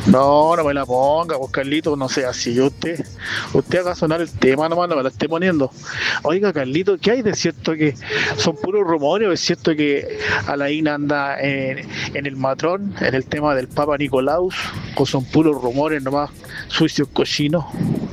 No, no me la ponga, pues Carlito, no sea así. Usted haga sonar el tema nomás, no me lo esté poniendo. Oiga, Carlito, ¿qué hay de cierto que son puros rumores? ¿O es cierto que Alain anda en el matrón, en el tema del Papa Nicolaus? ¿O son puros rumores nomás, sucios cochinos?